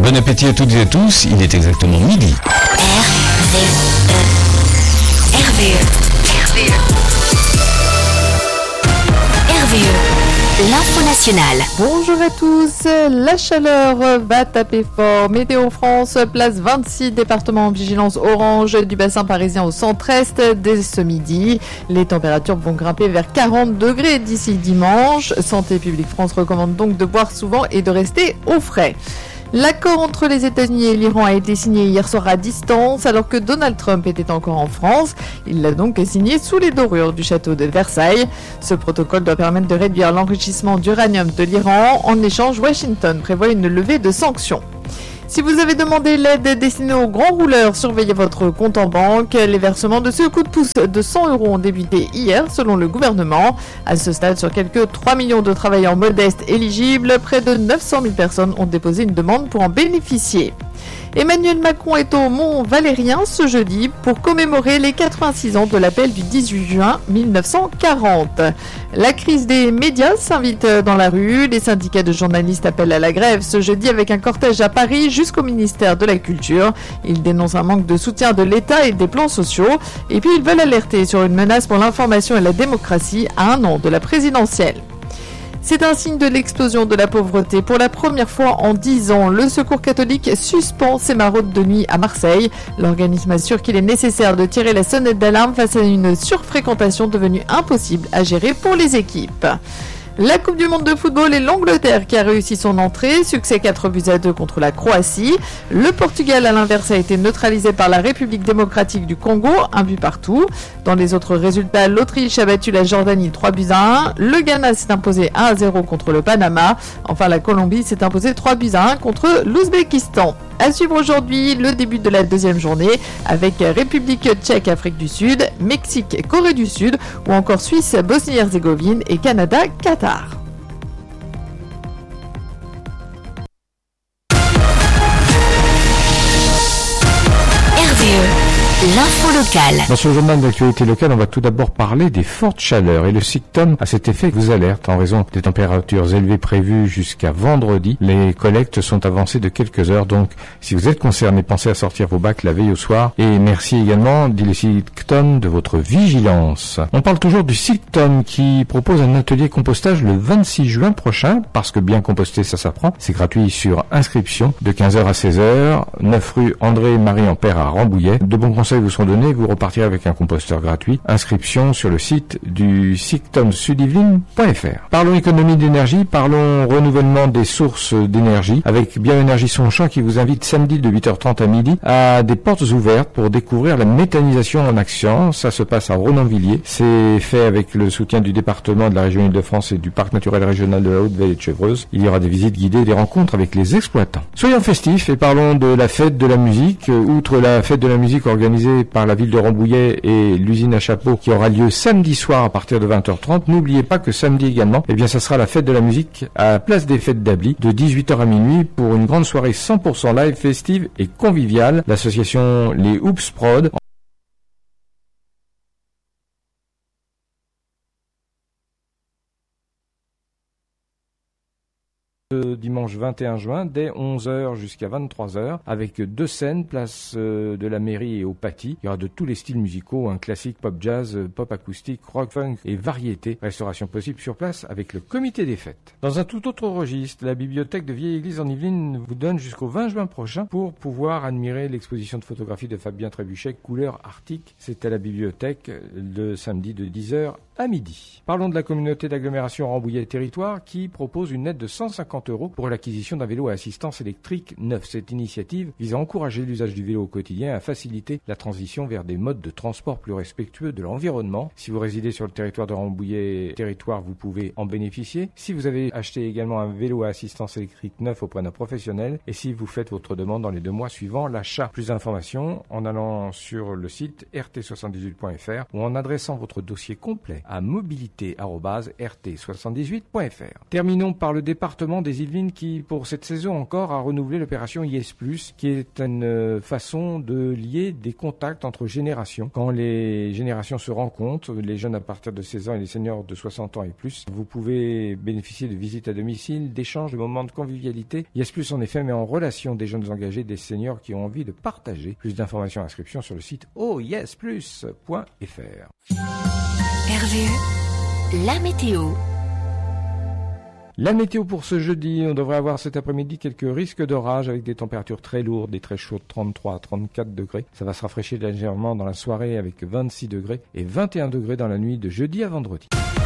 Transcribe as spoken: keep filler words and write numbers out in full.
Bon appétit à toutes et à tous, il est exactement midi. R V E. R V E. R V E. L'info nationale. Bonjour à tous, la chaleur va taper fort. Météo France place vingt-six départements en vigilance orange du bassin parisien au centre-est dès ce midi. Les températures vont grimper vers quarante degrés d'ici dimanche. Santé publique France recommande donc de boire souvent et de rester au frais. L'accord entre les États-Unis et l'Iran a été signé hier soir à distance alors que Donald Trump était encore en France. Il l'a donc signé sous les dorures du château de Versailles. Ce protocole doit permettre de réduire l'enrichissement d'uranium de l'Iran. En échange, Washington prévoit une levée de sanctions. Si vous avez demandé l'aide destinée aux grands rouleurs, surveillez votre compte en banque. Les versements de ce coup de pouce de cent euros ont débuté hier selon le gouvernement. À ce stade, sur quelques trois millions de travailleurs modestes éligibles, près de neuf cent mille personnes ont déposé une demande pour en bénéficier. Emmanuel Macron est au Mont Valérien ce jeudi pour commémorer les quatre-vingt-six ans de l'appel du dix-huit juin mille neuf cent quarante. La crise des médias s'invite dans la rue. Les syndicats de journalistes appellent à la grève ce jeudi avec un cortège à Paris jusqu'au ministère de la Culture. Ils dénoncent un manque de soutien de l'État et des plans sociaux. Et puis ils veulent alerter sur une menace pour l'information et la démocratie à un an de la présidentielle. C'est un signe de l'explosion de la pauvreté. Pour la première fois en dix ans, le Secours catholique suspend ses maraudes de nuit à Marseille. L'organisme assure qu'il est nécessaire de tirer la sonnette d'alarme face à une surfréquentation devenue impossible à gérer pour les équipes. La Coupe du Monde de football et l'Angleterre qui a réussi son entrée. Succès quatre buts à deux contre la Croatie. Le Portugal, à l'inverse, a été neutralisé par la République démocratique du Congo, un but partout. Dans les autres résultats, l'Autriche a battu la Jordanie trois buts à un. Le Ghana s'est imposé un à zéro contre le Panama. Enfin, la Colombie s'est imposée trois buts à un contre l'Ouzbékistan. À suivre aujourd'hui le début de la deuxième journée avec République tchèque, Afrique du Sud, Mexique, Corée du Sud ou encore Suisse, Bosnie-Herzégovine et Canada, Qatar. R V E. L'info locale. Dans ce journal d'actualité locale, on va tout d'abord parler des fortes chaleurs et le SICTOM à cet effet vous alerte en raison des températures élevées prévues jusqu'à vendredi. Les collectes sont avancées de quelques heures, donc si vous êtes concerné, pensez à sortir vos bacs la veille au soir. Et merci également, dit le SICTOM, de votre vigilance. On parle toujours du SICTOM qui propose un atelier compostage le vingt-six juin prochain, parce que bien composter ça s'apprend. C'est gratuit sur inscription de quinze heures à seize heures, neuf rue André-Marie-Ampère à Rambouillet. De bons conseils vous sont donnés, vous repartirez avec un composteur gratuit. Inscription sur le site du sictom sud yvelines point f r. Parlons économie d'énergie, parlons renouvellement des sources d'énergie avec Bioénergie Sonchamp qui vous invite samedi de huit heures trente à midi à des portes ouvertes pour découvrir la méthanisation en action. Ça se passe à Ronan-Villiers. C'est fait avec le soutien du département de la région Île-de-France et du parc naturel régional de la Haute-Vallée de Chevreuse. Il y aura des visites guidées et des rencontres avec les exploitants. Soyons festifs et parlons de la fête de la musique. Outre la fête de la musique organisée par la ville de Rambouillet et l'usine à chapeau qui aura lieu samedi soir à partir de vingt heures trente. N'oubliez pas que samedi également, eh bien, ça sera la fête de la musique à Place des Fêtes d'Ably de dix-huit heures à minuit pour une grande soirée cent pour cent live, festive et conviviale. L'association Les Oops Prod dimanche vingt et un juin dès onze heures jusqu'à vingt-trois heures avec deux scènes, place euh, de la mairie et au Paty. Il y aura de tous les styles musicaux, un classique, pop jazz, pop acoustique, rock, funk et variété. Restauration possible sur place avec le comité des fêtes. Dans un tout autre registre, la bibliothèque de Vieille Église en Yvelines vous donne jusqu'au vingt juin prochain pour pouvoir admirer l'exposition de photographie de Fabien Trébuchet, couleur arctique. C'est à la bibliothèque le samedi de dix heures à midi. Parlons de la communauté d'agglomération Rambouillet Territoire qui propose une aide de cent cinquante euros pour l'acquisition d'un vélo à assistance électrique neuf. Cette initiative vise à encourager l'usage du vélo au quotidien et à faciliter la transition vers des modes de transport plus respectueux de l'environnement. Si vous résidez sur le territoire de Rambouillet Territoire, vous pouvez en bénéficier. Si vous avez acheté également un vélo à assistance électrique neuf auprès d'un professionnel et si vous faites votre demande dans les deux mois suivant l'achat. Plus d'informations en allant sur le site r t soixante-dix-huit point f r ou en adressant votre dossier complet à mobilité arobase r t soixante-dix-huit point f r. Terminons par le département des Yvelines Yveline qui, pour cette saison encore, a renouvelé l'opération I S plus, qui est une façon de lier des contacts entre générations. Quand les générations se rencontrent, les jeunes à partir de seize ans et les seniors de soixante ans et plus, vous pouvez bénéficier de visites à domicile, d'échanges, de moments de convivialité. I S plus, en effet, met en relation des jeunes engagés, des seniors qui ont envie de partager. Plus d'informations et inscriptions sur le site o i s plus point f r. R V E, la météo. La météo pour ce jeudi, on devrait avoir cet après-midi quelques risques d'orage avec des températures très lourdes et très chaudes, trente-trois à trente-quatre degrés. Ça va se rafraîchir légèrement dans la soirée avec vingt-six degrés et vingt et un degrés dans la nuit de jeudi à vendredi.